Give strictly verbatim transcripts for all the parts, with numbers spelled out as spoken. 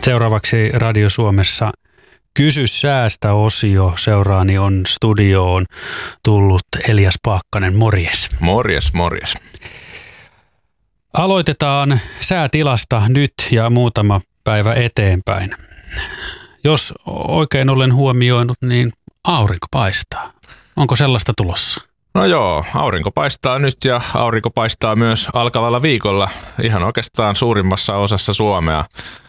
Seuraavaksi Radio Suomessa Kysy säästä -osio. Seuraani on studioon tullut Elias Paakkanen. Morjes. Morjes, morjes. Aloitetaan säätilasta nyt ja muutama päivä eteenpäin. Jos oikein olen huomioinut, niin aurinko paistaa. Onko sellaista tulossa? No joo, aurinko paistaa nyt ja aurinko paistaa myös alkavalla viikolla ihan oikeastaan suurimmassa osassa Suomea.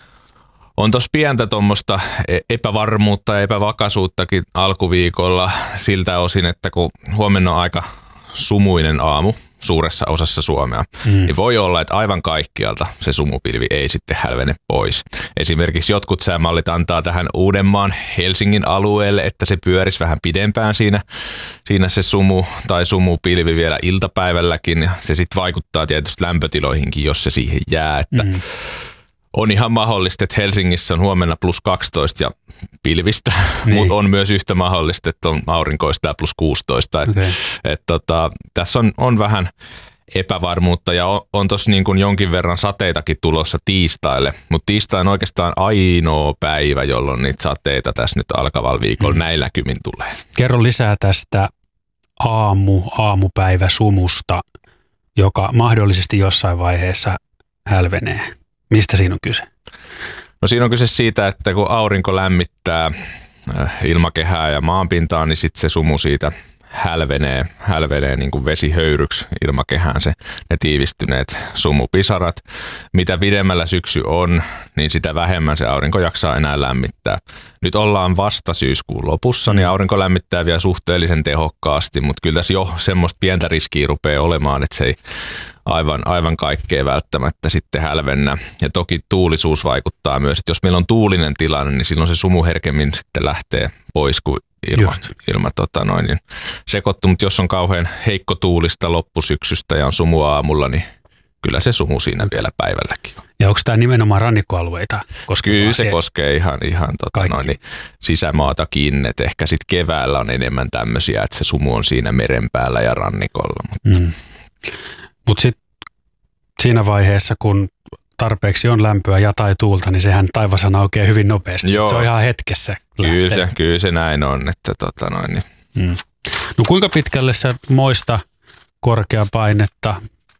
On tossa pientä tuommoista epävarmuutta ja epävakaisuuttakin alkuviikolla siltä osin, että kun huomenna on aika sumuinen aamu suuressa osassa Suomea, mm. niin voi olla, että aivan kaikkialta se sumupilvi ei sitten hälvene pois. Esimerkiksi jotkut säämallit antaa tähän Uudenmaan Helsingin alueelle, että se pyörisi vähän pidempään siinä, siinä se sumu tai sumupilvi vielä iltapäivälläkin. Ja se sitten vaikuttaa tietysti lämpötiloihinkin, jos se siihen jää, että mm. on ihan mahdollista, että Helsingissä on huomenna plus kaksitoista ja pilvistä, niin. Mutta on myös yhtä mahdollista, että on aurinkoista ja plus kuusitoista. Et, okay. et, tota, tässä on, on vähän epävarmuutta ja on, on tuossa niin kuin jonkin verran sateitakin tulossa tiistaille, mutta tiistai on oikeastaan ainoa päivä, jolloin niitä sateita tässä nyt alkavalla viikolla mm. näillä kymin tulee. Kerro lisää tästä aamu, aamupäivä sumusta, joka mahdollisesti jossain vaiheessa hälvenee. Mistä siinä on kyse? No siinä on kyse siitä, että kun aurinko lämmittää ilmakehää ja maanpintaa, niin sitten se sumu siitä hälvenee, hälvenee niin kuin vesihöyryksi ilmakehään se, ne tiivistyneet sumupisarat. Mitä pidemmällä syksy on, niin sitä vähemmän se aurinko jaksaa enää lämmittää. Nyt ollaan vasta syyskuun lopussa, niin aurinko lämmittää vielä suhteellisen tehokkaasti, mutta kyllä tässä jo semmoista pientä riskiä rupeaa olemaan, että se ei aivan, aivan kaikkea välttämättä sitten hälvennä. Ja toki tuulisuus vaikuttaa myös, että jos meillä on tuulinen tilanne, niin silloin se sumu herkemmin sitten lähtee pois, kun ilma, ilma tota noin, niin sekoittuu. Mutta jos on kauhean heikko tuulista loppusyksystä ja on sumua aamulla, niin kyllä se sumu siinä vielä päivälläkin on. Ja onko tämä nimenomaan rannikkoalueita? Kyllä se koskee ihan, ihan tota noin, niin sisämaatakin, että ehkä sitten keväällä on enemmän tämmöisiä, että se sumu on siinä meren päällä ja rannikolla. Mutta mm. Mut sitten siinä vaiheessa, kun tarpeeksi on lämpöä ja tai tuulta, niin sehän taivasana aukeaa hyvin nopeasti. Joo. Se on ihan hetkessä. Kyllä se, kyllä se näin on. Että tota noin, niin. mm. No kuinka pitkälle sä moista korkeapainetta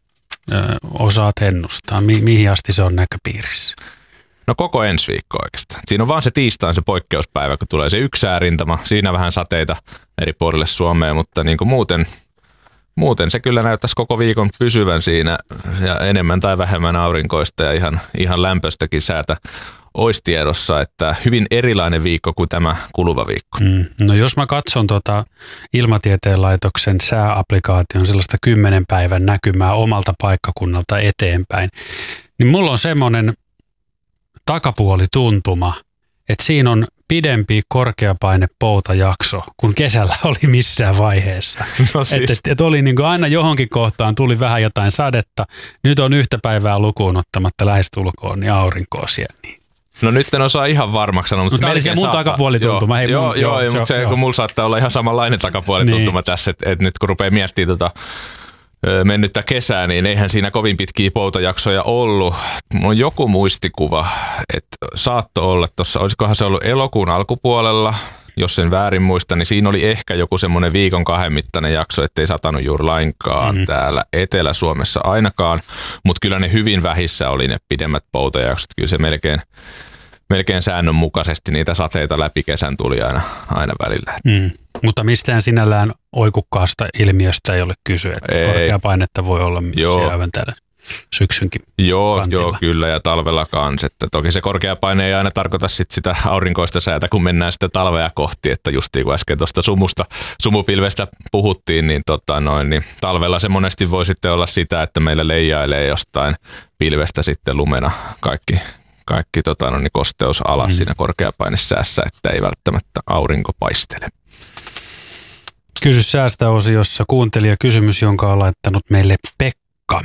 ö, osaat ennustaa? Mi- mihin asti se on näköpiirissä? No koko ensi viikko oikeastaan. Siinä on vaan se tiistain se poikkeuspäivä, kun tulee se yksi säärintama. Siinä vähän sateita eri puolille Suomea, mutta niin kuin muuten... Muuten se kyllä näyttäisi koko viikon pysyvän siinä ja enemmän tai vähemmän aurinkoista ja ihan, ihan lämpöistäkin säätä olisi tiedossa, että hyvin erilainen viikko kuin tämä kuluva viikko. Mm. No jos mä katson tuota Ilmatieteen laitoksen sääapplikaation sellaista kymmenen päivän näkymää omalta paikkakunnalta eteenpäin, niin mulla on semmoinen takapuolituntuma, että siinä on pidempi korkeapainepoutajakso, kun kesällä oli missään vaiheessa. No siis. Että et, et oli niin kuin aina johonkin kohtaan tuli vähän jotain sadetta. Nyt on yhtä päivää lukuun ottamatta lähestulkoon niin aurinkoa siellä. Niin. No nyt en osaa ihan varmaksi sanoa. Mutta no, tämä oli se mun takapuolituntuma. Joo, joo, joo, joo, mutta se, se kun mulla saattaa olla ihan samanlainen takapuolituntuma niin. Tässä, että et nyt kun rupeaa miettimään tota mennyttä kesää, niin eihän siinä kovin pitkiä poutajaksoja ollut. Mulla on joku muistikuva, että saattoi olla tuossa, olisikohan se ollut elokuun alkupuolella, jos sen väärin muista, niin siinä oli ehkä joku semmoinen viikon kahden mittainen jakso, ettei satanut juuri lainkaan mm-hmm. täällä Etelä-Suomessa ainakaan, mutta kyllä ne hyvin vähissä oli ne pidemmät poutajaksot. Kyllä se melkein, melkein säännönmukaisesti niitä sateita läpi kesän tuli aina, aina välillä. Mm. Mutta mistään sinällään oikukkaasta ilmiöstä ei ole kysyä. Korkea painetta voi olla siellä aivan täällä syksynkin Joo, kantilla. joo, kyllä ja talvella kans. Että toki se korkea paine ei aina tarkoita sit sitä aurinkoista säätä, kun mennään sitten talvea kohti. Että justiin kun äsken tuosta sumusta, sumupilvestä puhuttiin, niin, tota noin, niin talvella se monesti voi sitten olla sitä, että meillä leijailee jostain pilvestä sitten lumena kaikki, kaikki tota noin, kosteus alas mm. siinä korkeapainesäässä, että ei välttämättä aurinko paistele. Kysy säästä -osiossa kuuntelija kysymys, jonka on laittanut meille Pekka.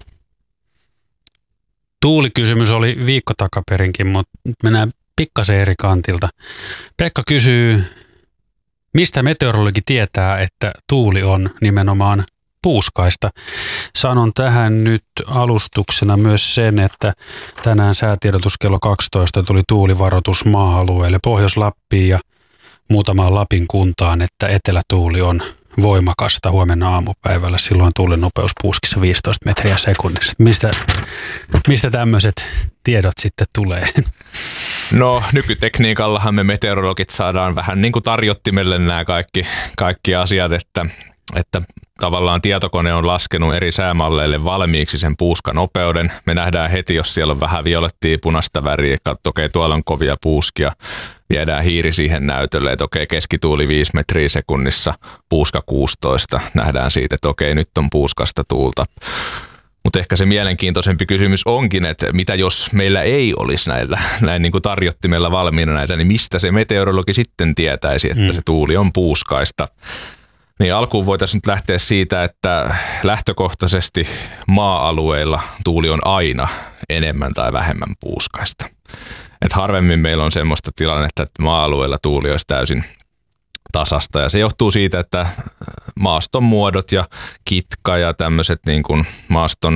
Tuulikysymys oli viikko takaperinkin, mutta mennään pikkasen eri kantilta. Pekka kysyy, mistä meteorologi tietää, että tuuli on nimenomaan puuskaista. Sanon tähän nyt alustuksena myös sen, että tänään säätiedotus kello kaksitoista tuli tuulivaroitus maa-alueelle Pohjois-Lappiin ja muutamaan Lapin kuntaan, että etelätuuli on voimakasta huomenna aamupäivällä. Silloin tuulen nopeus puuskissa viisitoista metriä sekunnissa. Mistä, mistä tämmöiset tiedot sitten tulee? No nykytekniikallahan me meteorologit saadaan vähän niin kuin tarjottimelle nämä kaikki, kaikki asiat, että, että tavallaan tietokone on laskenut eri säämalleille valmiiksi sen puuskanopeuden. Me nähdään heti, jos siellä on vähän violettia, punaista väriä, että okei, tuolla on kovia puuskia. Viedään hiiri siihen näytölle, että okei, keskituuli viisi metriä sekunnissa, puuska kuusitoista. Nähdään siitä, että okei, nyt on puuskasta tuulta. Mutta ehkä se mielenkiintoisempi kysymys onkin, että mitä jos meillä ei olisi näillä, näin niin kuin tarjottimella valmiina näitä, niin mistä se meteorologi sitten tietäisi, että mm. se tuuli on puuskaista. Niin alkuun voitaisiin nyt lähteä siitä, että lähtökohtaisesti maa-alueilla tuuli on aina enemmän tai vähemmän puuskaista. Et harvemmin meillä on semmoista tilannetta, että maa-alueella tuuli olisi täysin tasasta. Ja se johtuu siitä, että maaston muodot ja kitka ja tämmöiset niin kuin maaston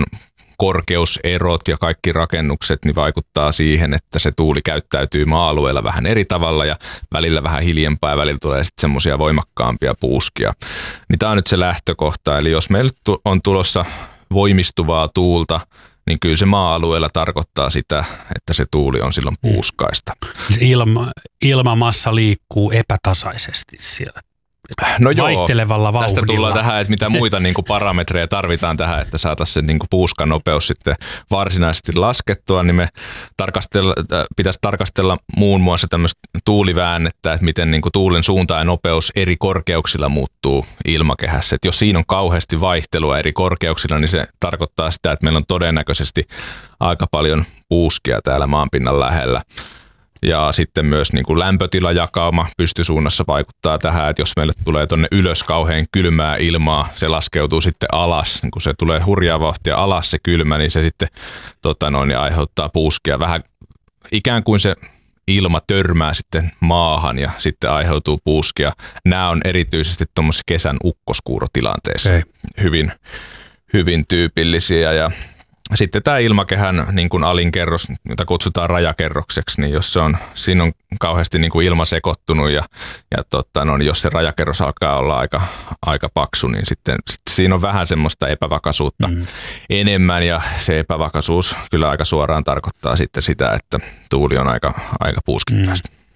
korkeuserot ja kaikki rakennukset niin vaikuttaa siihen, että se tuuli käyttäytyy maa-alueella vähän eri tavalla ja välillä vähän hiljempaa ja välillä tulee sitten semmoisia voimakkaampia puuskia. Niin tämä on nyt se lähtökohta. Eli jos meillä on tulossa voimistuvaa tuulta, niin kyllä se maa-alueella tarkoittaa sitä, että se tuuli on silloin puuskaista. Ilma, ilmamassa liikkuu epätasaisesti siellä. No joo, vaihtelevalla vauhdilla. Tästä tullaan tähän, että mitä muita niin kuin parametreja tarvitaan tähän, että saataisiin se niin kuin puuskan nopeus sitten varsinaisesti laskettua, niin me tarkastella, pitäisi tarkastella muun muassa tämmöistä tuuliväännettä, että miten niin kuin tuulen suunta ja nopeus eri korkeuksilla muuttuu ilmakehässä. Että jos siinä on kauheasti vaihtelua eri korkeuksilla, niin se tarkoittaa sitä, että meillä on todennäköisesti aika paljon puuskia täällä maanpinnan lähellä. Ja sitten myös niin kuin lämpötilajakauma pystysuunnassa vaikuttaa tähän, että jos meille tulee tuonne ylös kauhean kylmää ilmaa, se laskeutuu sitten alas. Kun se tulee hurjaa vauhtia alas se kylmä, niin se sitten tota noin, niin aiheuttaa puuskia. Vähän ikään kuin se ilma törmää sitten maahan ja sitten aiheutuu puuskia. Nämä on erityisesti tuommoisessa kesän ukkoskuurotilanteessa okay. hyvin, hyvin tyypillisiä ja sitten tämä ilmakehän niin kuin alinkerros, jota kutsutaan rajakerrokseksi, niin jos se on, siinä on kauheasti niin kuin ilma sekoittunut ja, ja totta, no, niin jos se rajakerros alkaa olla aika, aika paksu, niin sitten, sitten siinä on vähän semmoista epävakaisuutta mm. enemmän ja se epävakaisuus kyllä aika suoraan tarkoittaa sitten sitä, että tuuli on aika, aika puuskittaista. Mm.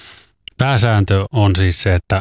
Pääsääntö on siis se, että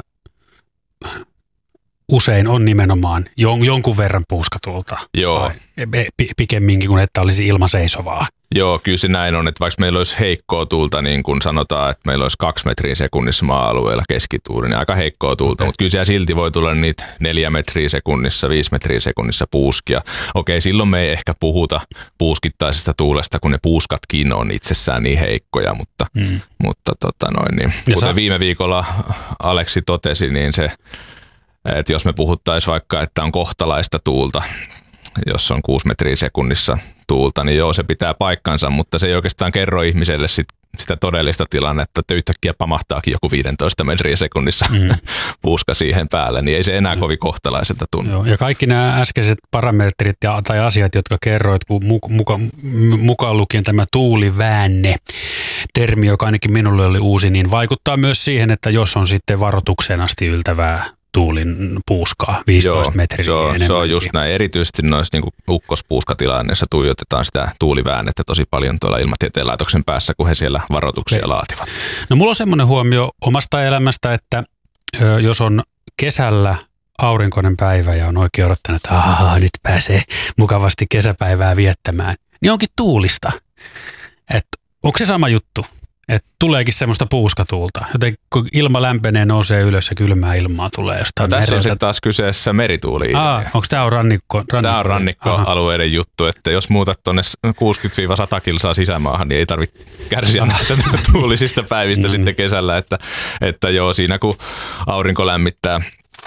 usein on nimenomaan jon, jonkun verran puuskatuulta. Joo. Pikemminkin kuin että olisi ilma seisovaa. Joo, kyllä se näin on, että vaikka meillä olisi heikkoa tuulta, niin kuin sanotaan, että meillä olisi kaksi metriä sekunnissa maa-alueella keskituuli, niin aika heikkoa tuulta, okay. Mutta kyllä siellä silti voi tulla niitä neljä metriä sekunnissa, viisi metriä sekunnissa puuskia. Okei, silloin me ei ehkä puhuta puuskittaisesta tuulesta, kun ne puuskatkin on itsessään niin heikkoja, mutta, mm. mutta tota noin, niin, kuten sä... viime viikolla Aleksi totesi, niin se että jos me puhuttaisiin vaikka, että on kohtalaista tuulta, jos on kuusi metriä sekunnissa tuulta, niin joo, se pitää paikkansa, mutta se ei oikeastaan kerro ihmiselle sit, sitä todellista tilannetta, että yhtäkkiä pamahtaakin joku viisitoista metriä sekunnissa mm. puuska siihen päälle, niin ei se enää kovin kohtalaiselta tunnu. Joo, ja kaikki nämä äskeiset parametrit ja, tai asiat, jotka kerroit, kun muka, mukaan lukien tämä tuuliväänne, termi, joka ainakin minulle oli uusi, niin vaikuttaa myös siihen, että jos on sitten varoitukseen asti yltävää tuulin puuskaa, viisitoista Joo, metriä se on, enemmänkin. Se on just näin. Erityisesti noissa niin ukkospuuskatilanneissa tuijotetaan sitä tuuliväännettä tosi paljon tuolla Ilmatieteen laitoksen päässä, kun he siellä varoituksia okay. laativat. No mulla on semmoinen huomio omasta elämästä, että ö, jos on kesällä aurinkoinen päivä ja on oikein odottanut, että aah, nyt pääsee mukavasti kesäpäivää viettämään, niin onkin tuulista. Et, onko se sama juttu? Että tuleekin semmoista puuskatuulta. Joten kun ilma lämpenee, nousee ylös ja kylmää ilmaa tulee jostain no, tässä mereltä. on sitten taas kyseessä merituuli. Onko tämä on rannikko? rannikko tämä on rannikkoalueiden Aha. juttu, että jos muutat tuonne kuusikymmentä sata kilsaa sisämaahan, niin ei tarvitse kärsiä näistä tuulisista päivistä mm. sitten kesällä. Että, että joo, siinä kun aurinko lämmittää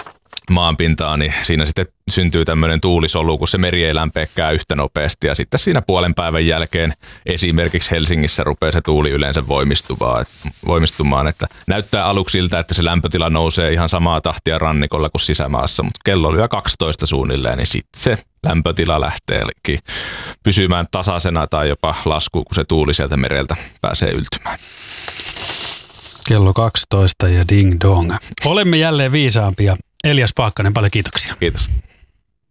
maanpintaa, niin siinä sitten syntyy tämmöinen tuulisolu, kun se meri ei lämpeekään yhtä nopeasti. Ja sitten siinä puolen päivän jälkeen esimerkiksi Helsingissä rupeaa se tuuli yleensä voimistumaan. Että näyttää aluksi siltä, että se lämpötila nousee ihan samaa tahtia rannikolla kuin sisämaassa, mutta kello lyö kaksitoista suunnilleen, niin sitten se lämpötila lähtee pysymään tasaisena tai jopa laskuu, kun se tuuli sieltä mereltä pääsee yltymään. Kello kaksitoista ja ding dong. Olemme jälleen viisaampia. Elias Paakkanen, paljon kiitoksia. Kiitos.